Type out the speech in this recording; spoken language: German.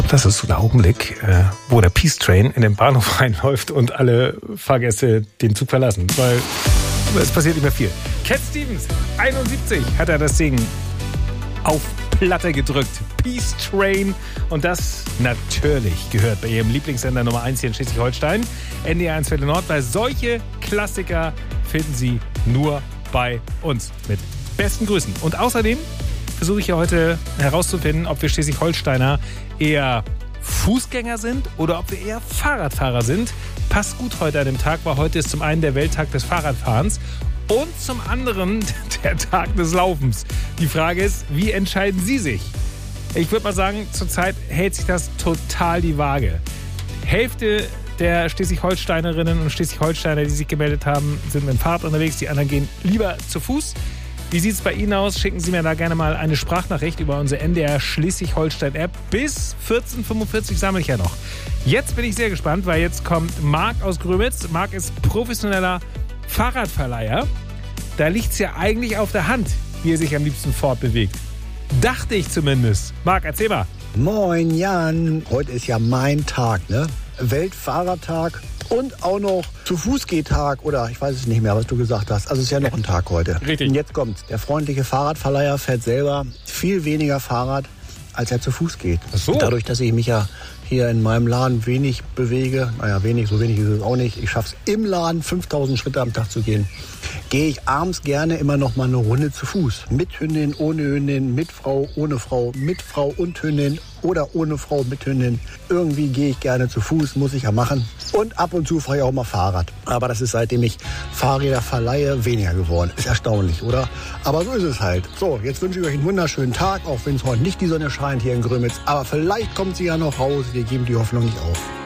Das ist so der Augenblick, wo der Peace Train in den Bahnhof reinläuft und alle Fahrgäste den Zug verlassen, weil es passiert nicht mehr viel. Cat Stevens, 71, hat er das Ding auf Platte gedrückt. Peace Train. Und das natürlich gehört bei ihrem Lieblingssender Nummer 1 hier in Schleswig-Holstein, NDR 1 Viertel Nord, weil solche Klassiker finden Sie nur bei uns. Mit besten Grüßen. Und außerdem versuche ich ja heute herauszufinden, ob wir Schleswig-Holsteiner eher Fußgänger sind oder ob wir eher Fahrradfahrer sind. Passt gut heute an dem Tag, weil heute ist zum einen der Welttag des Fahrradfahrens und zum anderen der Tag des Laufens. Die Frage ist, wie entscheiden Sie sich? Ich würde mal sagen, zurzeit hält sich das total die Waage. Hälfte der Schleswig-Holsteinerinnen und Schleswig-Holsteiner, die sich gemeldet haben, sind mit dem Fahrrad unterwegs. Die anderen gehen lieber zu Fuß. Wie sieht es bei Ihnen aus? Schicken Sie mir da gerne mal eine Sprachnachricht über unsere NDR Schleswig-Holstein-App. Bis 14.45 sammle ich ja noch. Jetzt bin ich sehr gespannt, weil jetzt kommt Marc aus Grömitz. Marc ist professioneller Fahrradverleiher. Da liegt es ja eigentlich auf der Hand, wie er sich am liebsten fortbewegt. Dachte ich zumindest. Marc, erzähl mal. Moin Jan, heute ist ja mein Tag, ne? Weltfahrradtag und auch noch Zu-Fuß-Gehtag oder ich weiß es nicht mehr, was du gesagt hast. Also es ist ja noch ein Tag heute. Richtig. Und jetzt kommt's. Der freundliche Fahrradverleiher fährt selber viel weniger Fahrrad, als er zu Fuß geht. Ach so. Dadurch, dass ich mich ja hier in meinem Laden wenig bewege, naja, so wenig ist es auch nicht. Ich schaffe es im Laden 5000 Schritte am Tag zu gehen. Gehe ich abends gerne immer noch mal eine Runde zu Fuß. Mit Hündin, ohne Hündin, mit Frau, ohne Frau, mit Frau und Hündin oder ohne Frau mit Hündin. Irgendwie gehe ich gerne zu Fuß, muss ich ja machen. Und ab und zu fahre ich auch mal Fahrrad. Aber das ist, seitdem ich Fahrräder verleihe, weniger geworden. Ist erstaunlich, oder? Aber so ist es halt. So, jetzt wünsche ich euch einen wunderschönen Tag, auch wenn es heute nicht die Sonne scheint hier in Grömitz. Aber vielleicht kommt sie ja noch raus. Wir geben die Hoffnung nicht auf.